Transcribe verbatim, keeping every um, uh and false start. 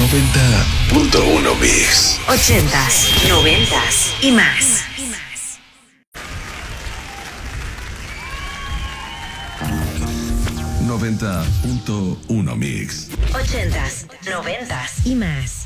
noventa punto uno Mix. Ochentas, noventas y más. noventa punto uno Mix. Ochentas, noventas y más.